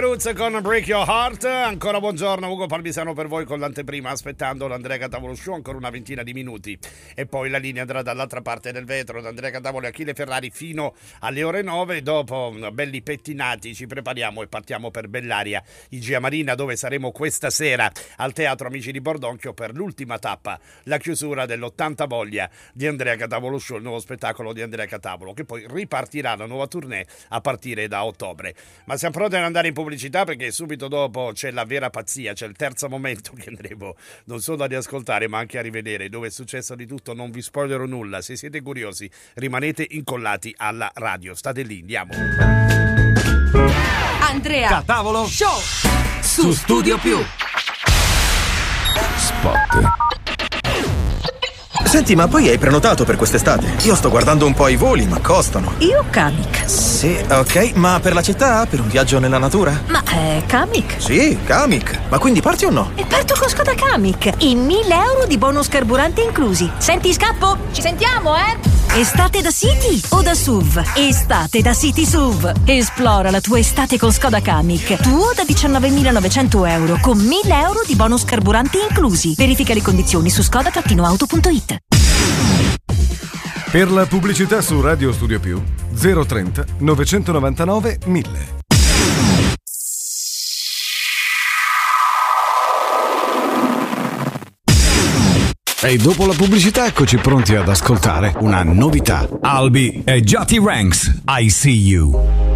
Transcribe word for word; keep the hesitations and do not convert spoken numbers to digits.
Roots con Break Your Heart. Ancora buongiorno, Ugo Palmisano per voi con l'anteprima, aspettando l'Andrea Catavolo Show ancora una ventina di minuti e poi la linea andrà dall'altra parte del vetro da Andrea Catavolo e Achille Ferrari fino alle ore nove. Dopo belli pettinati ci prepariamo e partiamo per Bellaria, Igia Marina, dove saremo questa sera al Teatro Amici di Bordonchio per l'ultima tappa, la chiusura dell'ottanta voglia di Andrea Catavolo Show, il nuovo spettacolo di Andrea Catavolo, che poi ripartirà la nuova tournée a partire da ottobre. Ma siamo pronti ad andare in pubblicità, perché subito dopo c'è la vera pazzia, c'è il terzo momento che andremo non solo a riascoltare ma anche a rivedere, dove è successo di tutto. Non vi spoilerò nulla, se siete curiosi rimanete incollati alla radio, state lì, andiamo. Andrea Catavolo Show su Studio Più. Spot. Senti, ma poi hai prenotato per quest'estate? Io sto guardando un po' i voli, ma costano. Io Kamiq. Sì, ok, ma per la città? Per un viaggio nella natura? Ma è Kamiq? Sì, Kamiq. Ma quindi parti o no? E parto con Skoda Kamiq. In mille euro di bonus carburante inclusi. Senti, scappo? Ci sentiamo, eh? Estate da City o da S U V? Estate da City S U V. Esplora la tua estate con Skoda Kamiq. Tuo da diciannovemilanovecento euro con mille euro di bonus carburanti inclusi. Verifica le condizioni su skoda auto punto it. Per la pubblicità su Radio Studio Più zero trenta novecentonovantanove mille. E dopo la pubblicità eccoci pronti ad ascoltare una novità. Albi e Jati Ranks, I See You.